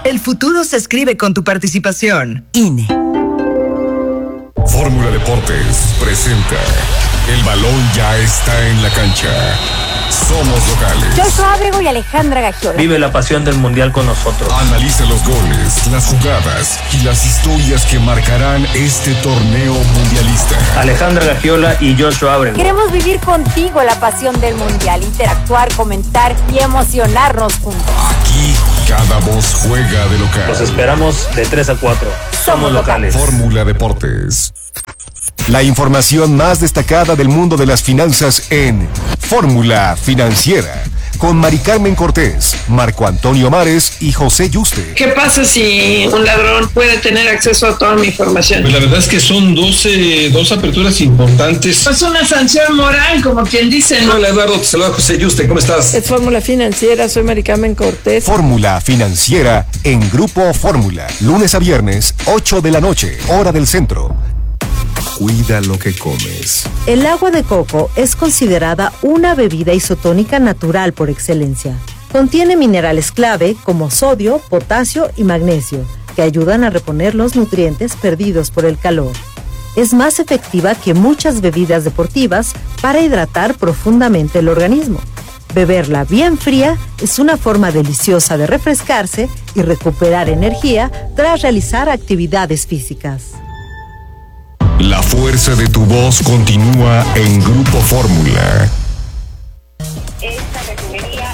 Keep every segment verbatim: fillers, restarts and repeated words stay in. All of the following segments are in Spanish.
El futuro se escribe con tu participación. I N E. Fórmula Deportes presenta El balón ya está en la cancha. Somos locales. Joshua Ábrego y Alejandra Gagiola. Vive la pasión del mundial con nosotros. Analiza los goles, las jugadas y las historias que marcarán este torneo mundialista. Alejandra Gagiola y Joshua Ábrego. Queremos vivir contigo la pasión del mundial, interactuar, comentar y emocionarnos juntos. Aquí cada voz juega de local. Los esperamos de tres a cuatro. Somos, Somos locales. Fórmula Deportes. La información más destacada del mundo de las finanzas en Fórmula Financiera, con Mari Carmen Cortés, Marco Antonio Mares y José Yuste. ¿Qué pasa si un ladrón puede tener acceso a toda mi información? Pues la verdad es que son doce, dos aperturas importantes. Es una sanción moral, como quien dice, ¿no? Hola Eduardo, te saluda José Yuste, ¿cómo estás? Es Fórmula Financiera, soy Mari Carmen Cortés. Fórmula Financiera en Grupo Fórmula, lunes a viernes, ocho de la noche, hora del centro. Cuida lo que comes. El agua de coco es considerada una bebida isotónica natural por excelencia. Contiene minerales clave como sodio, potasio y magnesio, que ayudan a reponer los nutrientes perdidos por el calor. Es más efectiva que muchas bebidas deportivas para hidratar profundamente el organismo. Beberla bien fría es una forma deliciosa de refrescarse y recuperar energía tras realizar actividades físicas. La fuerza de tu voz continúa en Grupo Fórmula. Esta refinería...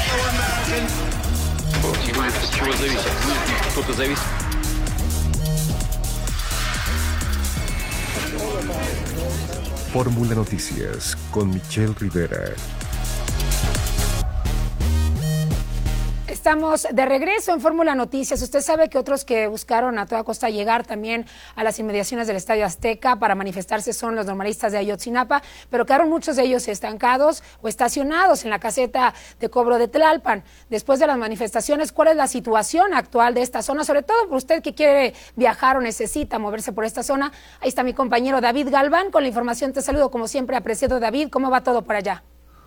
Fórmula Noticias con Michelle Rivera. Estamos de regreso en Fórmula Noticias. Usted sabe que otros que buscaron a toda costa llegar también a las inmediaciones del Estadio Azteca para manifestarse son los normalistas de Ayotzinapa, pero quedaron muchos de ellos estancados o estacionados en la caseta de cobro de Tlalpan. Después de las manifestaciones, ¿cuál es la situación actual de esta zona? Sobre todo por usted que quiere viajar o necesita moverse por esta zona. Ahí está mi compañero David Galván con la información. Te saludo como siempre, apreciado David. ¿Cómo va todo por allá?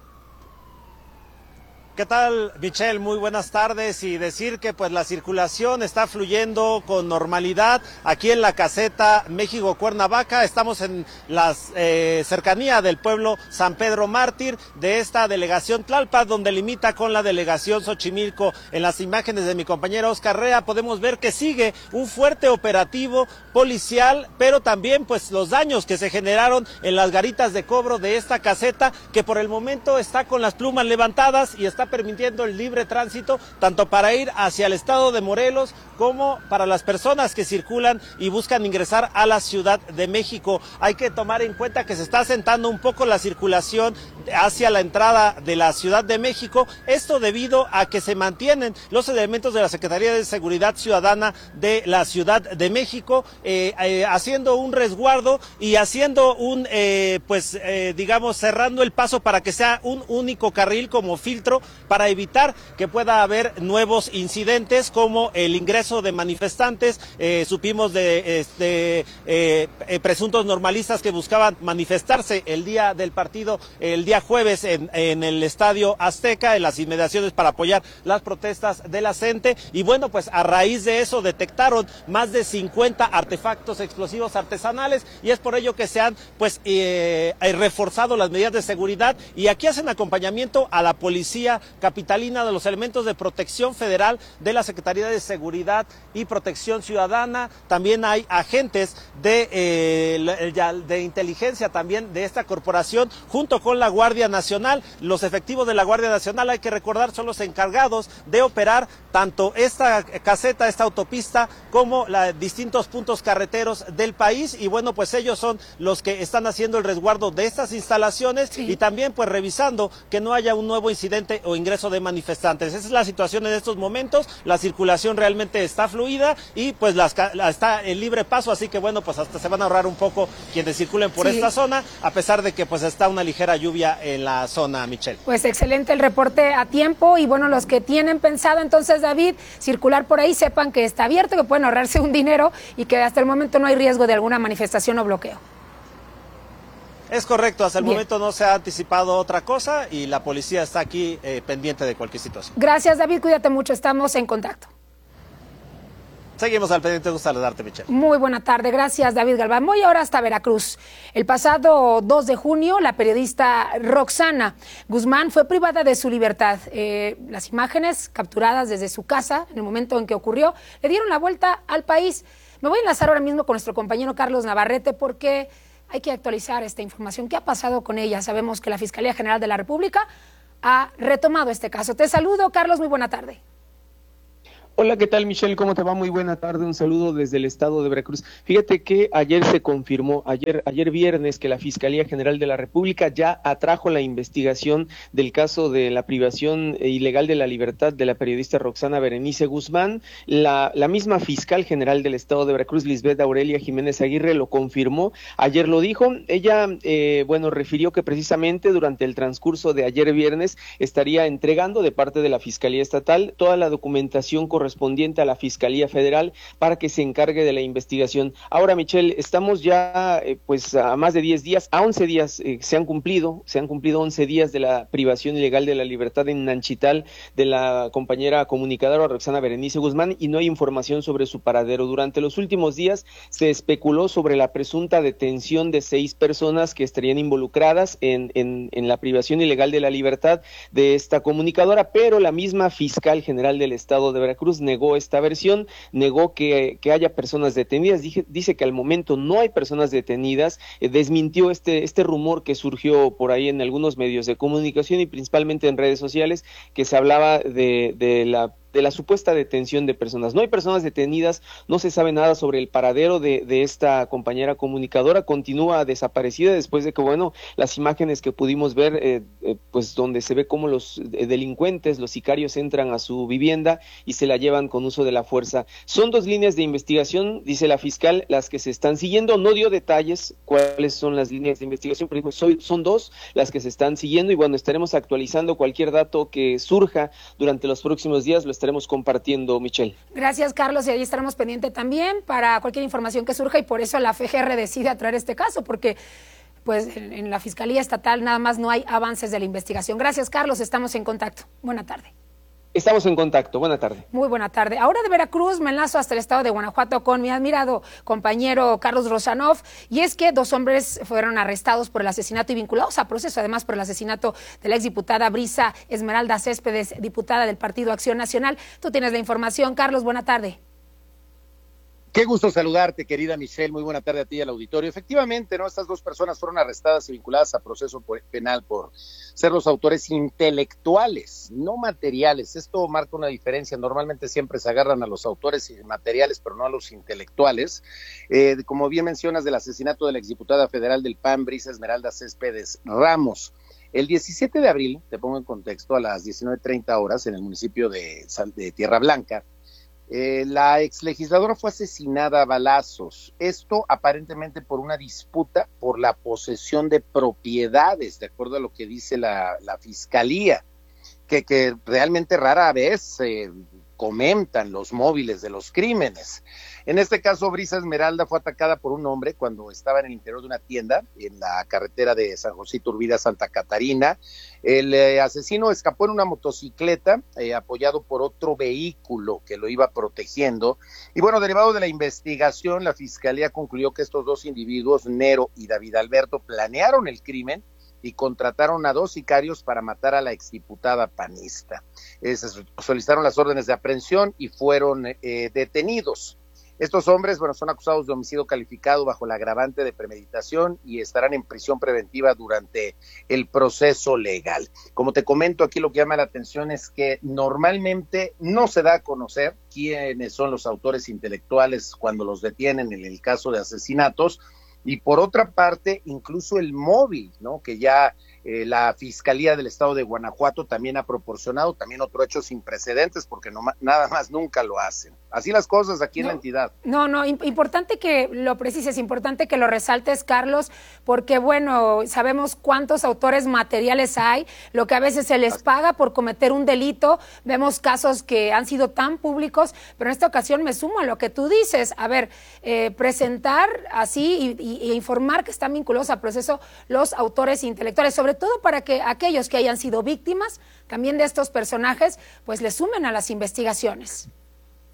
¿Qué tal, Michelle? Muy buenas tardes, y decir que pues la circulación está fluyendo con normalidad aquí en la caseta México-Cuernavaca. Estamos en la eh, cercanía del pueblo San Pedro Mártir de esta delegación Tlalpan, donde limita con la delegación Xochimilco. En las imágenes de mi compañero Oscar Rea podemos ver que sigue un fuerte operativo policial, pero también pues los daños que se generaron en las garitas de cobro de esta caseta, que por el momento está con las plumas levantadas y está permitiendo el libre tránsito tanto para ir hacia el estado de Morelos como para las personas que circulan y buscan ingresar a la Ciudad de México. Hay que tomar en cuenta que se está asentando un poco la circulación hacia la entrada de la Ciudad de México, esto debido a que se mantienen los elementos de la Secretaría de Seguridad Ciudadana de la Ciudad de México eh, eh, haciendo un resguardo y haciendo un, eh, pues eh, digamos, cerrando el paso para que sea un único carril como filtro para evitar que pueda haber nuevos incidentes como el ingreso de manifestantes. Eh, supimos de este, eh, eh, presuntos normalistas que buscaban manifestarse el día del partido, el día jueves en, en el Estadio Azteca, en las inmediaciones para apoyar las protestas de la gente, y bueno, pues a raíz de eso detectaron más de cincuenta artefactos explosivos artesanales, y es por ello que se han pues eh, reforzado las medidas de seguridad, y aquí hacen acompañamiento a la policía capitalina de los elementos de protección federal de la Secretaría de Seguridad y Protección Ciudadana. También hay agentes de, eh, de inteligencia también de esta corporación junto con la Guardia Nacional. Los efectivos de la Guardia Nacional, hay que recordar, son los encargados de operar tanto esta caseta, esta autopista, como la, distintos puntos carreteros del país, y bueno, pues ellos son los que están haciendo el resguardo de estas instalaciones, sí, y también pues revisando que no haya un nuevo incidente o ingreso de manifestantes. Esa es la situación en estos momentos. La circulación realmente está fluida y pues las, la, está en libre paso, así que bueno, pues hasta se van a ahorrar un poco quienes circulen por sí. esta zona, a pesar de que pues está una ligera lluvia en la zona, Michelle. Pues excelente el reporte a tiempo, y bueno, los que tienen pensado entonces, David, circular por ahí, sepan que está abierto, que pueden ahorrarse un dinero y que hasta el momento no hay riesgo de alguna manifestación o bloqueo. Es correcto, hasta el Bien. momento no se ha anticipado otra cosa y la policía está aquí eh, pendiente de cualquier situación. Gracias, David, cuídate mucho, estamos en contacto. Seguimos al pendiente, gusto saludarte, Michelle. Muy buena tarde, gracias David Galván. Voy ahora hasta Veracruz. El pasado dos de junio, la periodista Roxana Guzmán fue privada de su libertad. Eh, las imágenes capturadas desde su casa, en el momento en que ocurrió, le dieron la vuelta al país. Me voy a enlazar ahora mismo con nuestro compañero Carlos Navarrete porque hay que actualizar esta información. ¿Qué ha pasado con ella? Sabemos que la Fiscalía General de la República ha retomado este caso. Te saludo, Carlos, muy buena tarde. Hola, ¿qué tal, Michelle? ¿Cómo te va? Muy buena tarde, un saludo desde el estado de Veracruz. Fíjate que ayer se confirmó, ayer, ayer viernes, que la Fiscalía General de la República ya atrajo la investigación del caso de la privación ilegal de la libertad de la periodista Roxana Berenice Guzmán. La, la misma fiscal general del estado de Veracruz, Lisbeth Aurelia Jiménez Aguirre, lo confirmó, ayer lo dijo. Ella, eh, bueno, refirió que precisamente durante el transcurso de ayer viernes estaría entregando de parte de la Fiscalía Estatal toda la documentación correspondiente correspondiente a la Fiscalía Federal para que se encargue de la investigación. Ahora, Michelle, estamos ya eh, pues a más de diez días, a once días eh, se han cumplido, se han cumplido once días de la privación ilegal de la libertad en Nanchital de la compañera comunicadora Roxana Berenice Guzmán y no hay información sobre su paradero. Durante los últimos días se especuló sobre la presunta detención de seis personas que estarían involucradas en, en, en la privación ilegal de la libertad de esta comunicadora, pero la misma fiscal general del estado de Veracruz negó esta versión, negó que, que haya personas detenidas, dice, dice que al momento no hay personas detenidas, eh, desmintió este, este rumor que surgió por ahí en algunos medios de comunicación y principalmente en redes sociales, que se hablaba de, de la de la supuesta detención de personas. No hay personas detenidas, no se sabe nada sobre el paradero de, de esta compañera comunicadora, continúa desaparecida después de que, bueno, las imágenes que pudimos ver, eh, eh, pues donde se ve cómo los delincuentes, los sicarios entran a su vivienda y se la llevan con uso de la fuerza. Son dos líneas de investigación, dice la fiscal, las que se están siguiendo, no dio detalles cuáles son las líneas de investigación, pero dijo, soy, son dos las que se están siguiendo y bueno, estaremos actualizando cualquier dato que surja durante los próximos días, lo estaremos compartiendo, Michelle. Gracias, Carlos, y ahí estaremos pendientes también para cualquier información que surja y por eso la F G R decide atraer este caso, porque pues en, en la Fiscalía Estatal nada más no hay avances de la investigación. Gracias, Carlos, estamos en contacto. Buena tarde. Estamos en contacto. Buena tarde. Muy buena tarde. Ahora de Veracruz me enlazo hasta el estado de Guanajuato con mi admirado compañero Carlos Rosanov. Y es que dos hombres fueron arrestados por el asesinato y vinculados a proceso, además por el asesinato de la exdiputada Brisa Esmeralda Céspedes, diputada del Partido Acción Nacional. Tú tienes la información, Carlos. Buena tarde. Qué gusto saludarte, querida Michelle. Muy buena tarde a ti y al auditorio. Efectivamente, ¿no? Estas dos personas fueron arrestadas y vinculadas a proceso penal por ser los autores intelectuales, no materiales. Esto marca una diferencia. Normalmente siempre se agarran a los autores materiales, pero no a los intelectuales. Eh, como bien mencionas, del asesinato de la exdiputada federal del P A N, Brisa Esmeralda Céspedes Ramos. El diecisiete de abril, te pongo en contexto, a las diecinueve treinta horas en el municipio de, de Tierra Blanca, Eh, la exlegisladora fue asesinada a balazos, esto aparentemente por una disputa por la posesión de propiedades, de acuerdo a lo que dice la, la fiscalía, que, que realmente rara vez eh, comentan los móviles de los crímenes. En este caso, Brisa Esmeralda fue atacada por un hombre cuando estaba en el interior de una tienda en la carretera de San José Iturbide a Santa Catarina. El eh, asesino escapó en una motocicleta eh, apoyado por otro vehículo que lo iba protegiendo. Y bueno, derivado de la investigación, la fiscalía concluyó que estos dos individuos, Nero y David Alberto, planearon el crimen y contrataron a dos sicarios para matar a la exdiputada panista. Eh, se solicitaron las órdenes de aprehensión y fueron eh, detenidos. Estos hombres, bueno, son acusados de homicidio calificado bajo el agravante de premeditación y estarán en prisión preventiva durante el proceso legal. Como te comento, aquí lo que llama la atención es que normalmente no se da a conocer quiénes son los autores intelectuales cuando los detienen en el caso de asesinatos. Y por otra parte, incluso el móvil, ¿no? Que ya eh, la Fiscalía del Estado de Guanajuato también ha proporcionado, también otro hecho sin precedentes, porque no, nada más nunca lo hacen. Así las cosas aquí no, en la entidad. No, no, importante que lo precises, importante que lo resaltes, Carlos, porque bueno, sabemos cuántos autores materiales hay, lo que a veces se les paga por cometer un delito, vemos casos que han sido tan públicos, pero en esta ocasión me sumo a lo que tú dices, a ver, eh, presentar así y, y y informar que están vinculados al proceso los autores intelectuales, sobre todo para que aquellos que hayan sido víctimas también de estos personajes, pues le sumen a las investigaciones.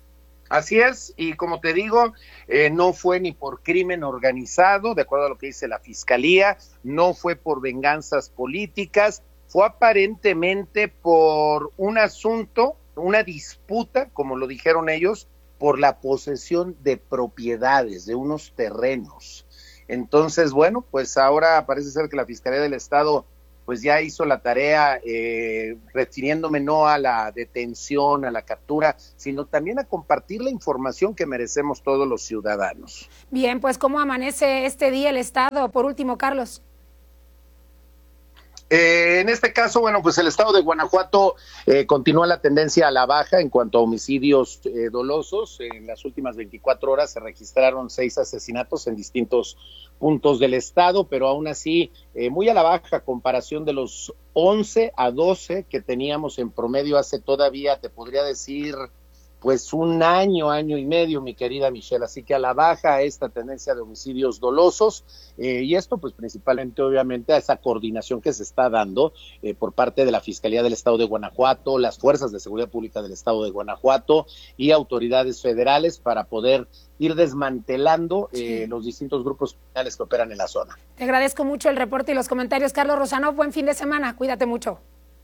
Así es, y como te digo, eh, no fue ni por crimen organizado, de acuerdo a lo que dice la Fiscalía, no fue por venganzas políticas, fue aparentemente por un asunto, una disputa, como lo dijeron ellos, por la posesión de propiedades, de unos terrenos. Entonces, bueno, pues ahora parece ser que la Fiscalía del Estado pues ya hizo la tarea, eh, refiriéndome no a la detención, a la captura, sino también a compartir la información que merecemos todos los ciudadanos. Bien, pues ¿cómo amanece este día el Estado? Por último, Carlos. Eh, en este caso, bueno, pues el estado de Guanajuato eh, continúa la tendencia a la baja en cuanto a homicidios eh, dolosos. En las últimas veinticuatro horas se registraron seis asesinatos en distintos puntos del estado, pero aún así eh, muy a la baja a comparación de los once a doce que teníamos en promedio hace todavía, te podría decir, pues un año, año y medio, mi querida Michelle, así que a la baja esta tendencia de homicidios dolosos, eh, y esto pues principalmente obviamente a esa coordinación que se está dando eh, por parte de la Fiscalía del Estado de Guanajuato, las Fuerzas de Seguridad Pública del Estado de Guanajuato y autoridades federales para poder ir desmantelando eh, sí. los distintos grupos criminales que operan en la zona. Te agradezco mucho el reporte y los comentarios, Carlos Rosano, buen fin de semana, cuídate mucho.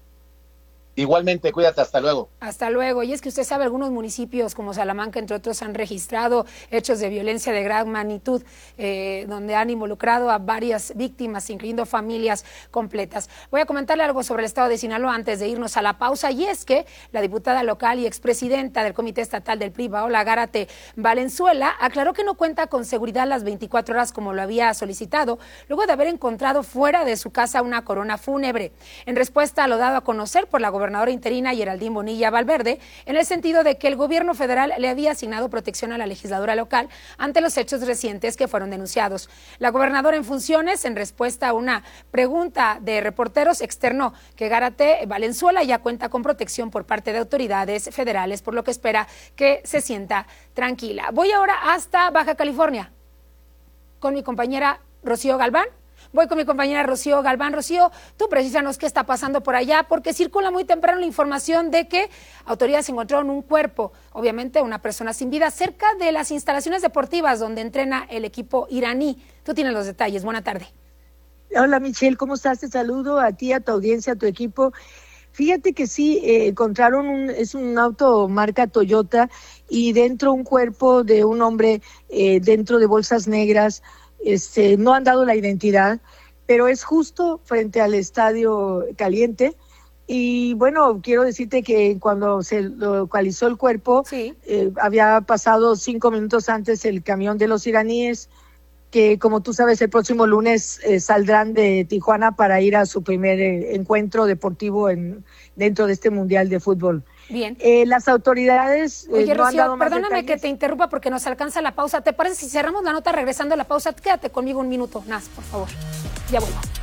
Igualmente, cuídate, hasta luego. Hasta luego. Y es que usted sabe, algunos municipios como Salamanca, entre otros, han registrado hechos de violencia de gran magnitud, eh, donde han involucrado a varias víctimas, incluyendo familias completas. Voy a comentarle algo sobre el estado de Sinaloa antes de irnos a la pausa, y es que la diputada local y expresidenta del Comité Estatal del P R I, Paola Gárate Valenzuela, aclaró que no cuenta con seguridad las veinticuatro horas como lo había solicitado, luego de haber encontrado fuera de su casa una corona fúnebre. En respuesta a lo dado a conocer por la gobernadora gobernadora interina Geraldine Bonilla Valverde, en el sentido de que el gobierno federal le había asignado protección a la legisladora local ante los hechos recientes que fueron denunciados. La gobernadora en funciones, en respuesta a una pregunta de reporteros, externó que Gárate Valenzuela ya cuenta con protección por parte de autoridades federales, por lo que espera que se sienta tranquila. Voy ahora hasta Baja California con mi compañera Rocío Galván. Voy con mi compañera Rocío Galván. Rocío, tú precísanos qué está pasando por allá, porque circula muy temprano la información de que autoridades encontraron un cuerpo, obviamente una persona sin vida, cerca de las instalaciones deportivas donde entrena el equipo iraní. Tú tienes los detalles. Buena tarde. Hola Michelle, ¿cómo estás? Te saludo a ti, a tu audiencia, a tu equipo. Fíjate que sí, eh, encontraron un, es un auto marca Toyota y dentro un cuerpo de un hombre eh, dentro de bolsas negras. Este, no han dado la identidad, pero es justo frente al Estadio Caliente. Y bueno, quiero decirte que cuando se localizó el cuerpo, sí. eh, había pasado cinco minutos antes el camión de los iraníes, que como tú sabes el próximo lunes eh, saldrán de Tijuana para ir a su primer eh, encuentro deportivo en dentro de este Mundial de Fútbol. Bien. Eh, las autoridades eh, Oye, no Rocío, han dado más perdóname detalles. que te interrumpa porque nos alcanza la pausa. ¿Te parece si cerramos la nota regresando a la pausa? Quédate conmigo un minuto, Nas, por favor. Ya vuelvo.